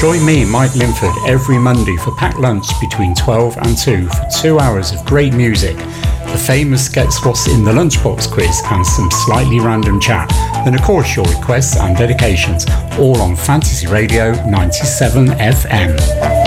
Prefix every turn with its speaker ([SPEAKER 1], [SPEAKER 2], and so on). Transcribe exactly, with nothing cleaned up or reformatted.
[SPEAKER 1] Join me, Mike Linford, every Monday for packed lunch between twelve and two for two hours of great music, the famous Guess What's in the Lunchbox quiz and some slightly random chat, and of course your requests and dedications, all on Fantasy Radio ninety-seven F M.